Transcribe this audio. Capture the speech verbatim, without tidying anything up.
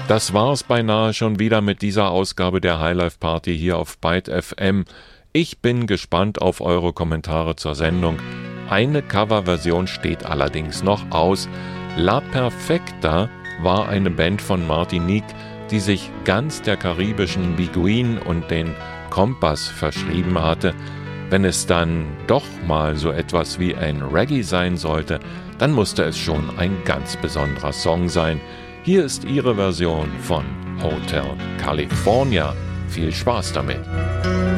Das war's beinahe schon wieder mit dieser Ausgabe der Highlife Party hier auf Byte F M. Ich bin gespannt auf eure Kommentare zur Sendung. Eine Coverversion steht allerdings noch aus. La Perfecta war eine Band von Martinique, die sich ganz der karibischen Beguine und den Kompas verschrieben hatte. Wenn es dann doch mal so etwas wie ein Reggae sein sollte, dann musste es schon ein ganz besonderer Song sein. Hier ist ihre Version von Hotel California. Viel Spaß damit!